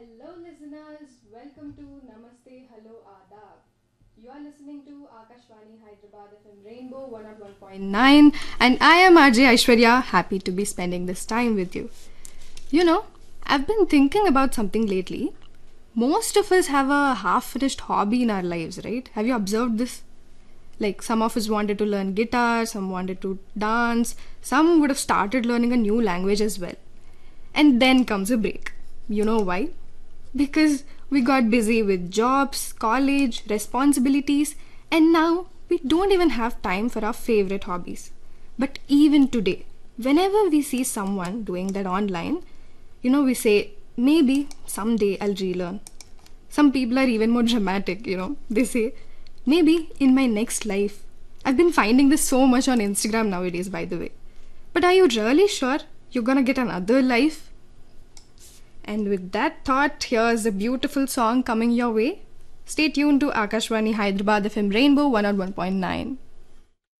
Hello, listeners. Welcome to Namaste, Hello, Adab. You are listening to Akashvani Hyderabad FM Rainbow 101.9, and I am RJ Aishwarya, happy to be spending this time with you. You know, I've been thinking about something lately. Most of us have a half finished hobby in our lives, right? Have you observed this? Like, some of us wanted to learn guitar, some wanted to dance, some would have started learning a new language as well. And then comes a break. You know why? Because we got busy with jobs, college, responsibilities, and now we don't even have time for our favorite hobbies. But even today, whenever we see someone doing that online, we say, maybe someday I'll relearn. Some people are even more dramatic. They say, maybe in my next life. I've been finding this so much on Instagram nowadays, by the way. But are you really sure you're gonna get another life? And with that thought, here's a beautiful song coming your way. Stay tuned to Akashvani Hyderabad FM Rainbow 101.9.